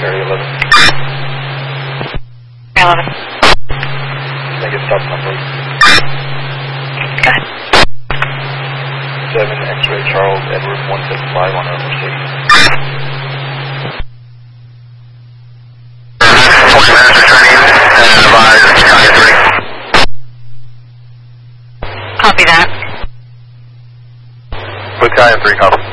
area 11. 11. Make it stop number. Go ahead. 7 X-ray Charles Edward 175 on Mercedes. Copy that. Quick high and 3, copy.